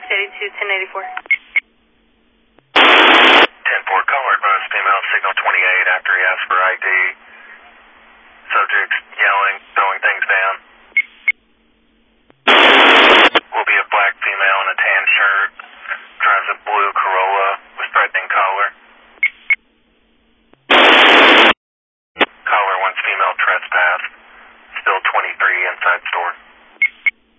82, 1084. 10-4, caller advised female signal 28 after he asked for ID.